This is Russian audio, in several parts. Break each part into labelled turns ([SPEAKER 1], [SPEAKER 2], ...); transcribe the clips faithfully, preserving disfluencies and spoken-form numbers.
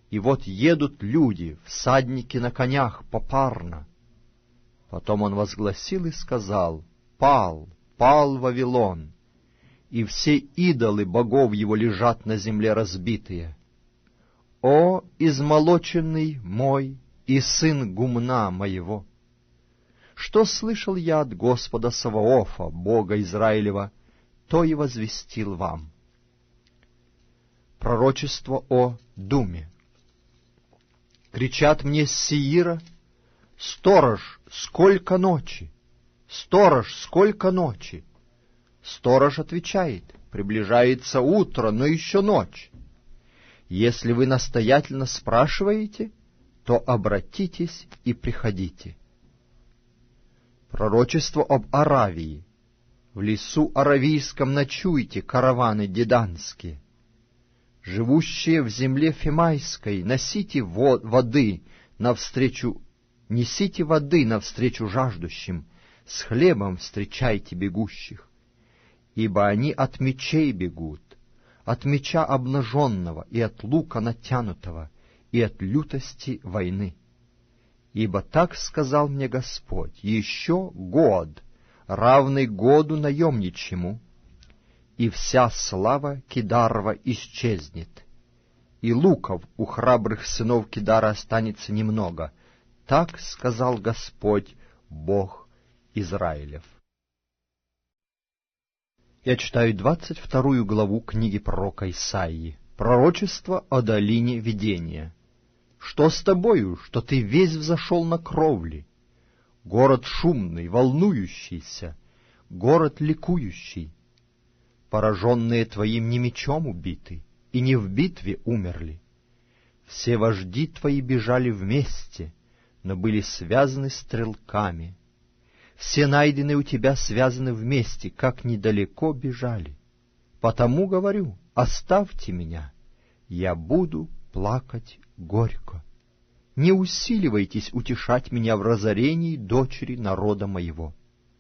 [SPEAKER 1] и вот едут люди, всадники на конях, попарно. Потом он возгласил и сказал: «Пал, пал Вавилон, и все идолы богов его лежат на земле разбитые. О, измолоченный мой и сын гумна моего! Что слышал я от Господа Саваофа, Бога Израилева, то и возвестил вам». Пророчество о Думе. Кричат мне с Сеира: «Сторож, сколько ночи! Сторож, сколько ночи!» Сторож отвечает: «Приближается утро, но еще ночь». Если вы настоятельно спрашиваете, то обратитесь и приходите. Пророчество об Аравии. В лесу аравийском ночуйте, караваны деданские. Живущие в земле Фимайской, носите воды навстречу, несите воды навстречу жаждущим, с хлебом встречайте бегущих. Ибо они от мечей бегут, от меча обнаженного и от лука натянутого, и от лютости войны. Ибо так сказал мне Господь: еще год, равный году наемничьему, и вся слава Кидарова исчезнет, и луков у храбрых сынов Кидара останется немного. Так сказал Господь, Бог Израилев. Я читаю двадцать вторую главу книги пророка Исаии. Пророчество о долине видения. «Что с тобою, что ты весь взошел на кровли? Город шумный, волнующийся, город ликующий. Пораженные твоим не мечом убиты, и не в битве умерли. Все вожди твои бежали вместе, но были связаны стрелками. Все найденные у тебя связаны вместе, как недалеко бежали. Потому говорю: оставьте меня, я буду плакать горько. Не усиливайтесь утешать меня в разорении дочери народа моего.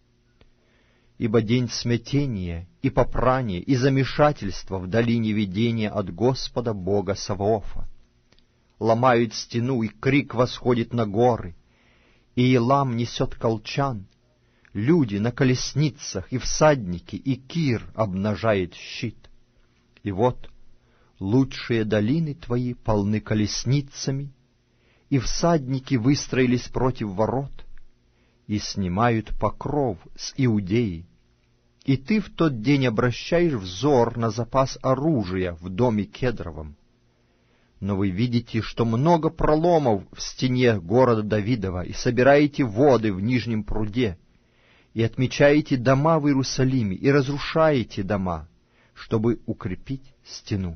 [SPEAKER 1] Ибо день смятения и попрания и замешательства в долине видения от Господа Бога Саваофа. Ломают стену, и крик восходит на горы, и Елам несет колчан. Люди на колесницах, и всадники, и Кир обнажает щит. И вот лучшие долины твои полны колесницами, и всадники выстроились против ворот, и снимают покров с Иудеи. И ты в тот день обращаешь взор на запас оружия в доме Кедровом. Но вы видите, что много проломов в стене города Давидова, и собираете воды в нижнем пруде, и отмечаете дома в Иерусалиме, и разрушаете дома, чтобы укрепить стену.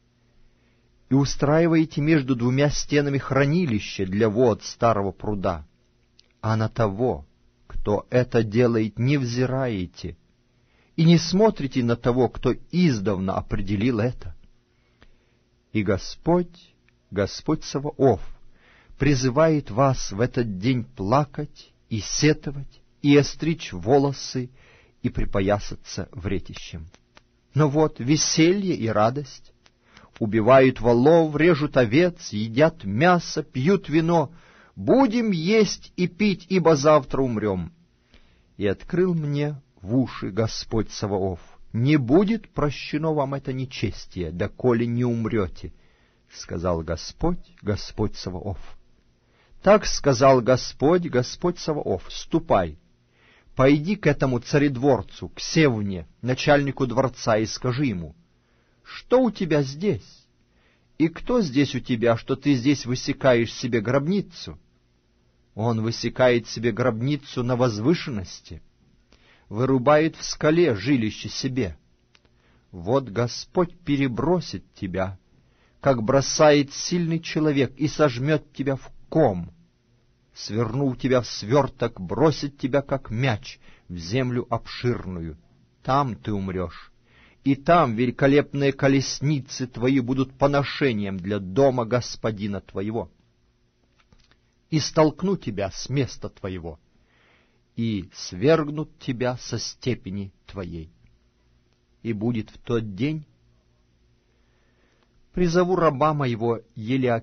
[SPEAKER 1] И устраиваете между двумя стенами хранилище для вод старого пруда, а на того, кто это делает, не взираете, и не смотрите на того, кто издавна определил это. И Господь, Господь Саваоф, призывает вас в этот день плакать и сетовать, и остричь волосы, и припоясаться вретищем. Но вот веселье и радость. Убивают волов, режут овец, едят мясо, пьют вино. Будем есть и пить, ибо завтра умрем. И открыл мне в уши Господь Саваоф: не будет прощено вам это нечестие, доколе не умрете, сказал Господь, Господь Саваоф. Так сказал Господь, Господь Саваоф: ступай, пойди к этому царедворцу, к Севне, начальнику дворца, и скажи ему: что у тебя здесь? И кто здесь у тебя, что ты здесь высекаешь себе гробницу? Он высекает себе гробницу на возвышенности, вырубает в скале жилище себе. Вот Господь перебросит тебя, как бросает сильный человек, и сожмет тебя в ком, свернув тебя в сверток, бросит тебя, как мяч, в землю обширную. Там ты умрешь, и там великолепные колесницы твои будут поношением для дома господина твоего. И столкну тебя с места твоего, и свергнут тебя со степени твоей. И будет в тот день: призову раба моего Елиакима,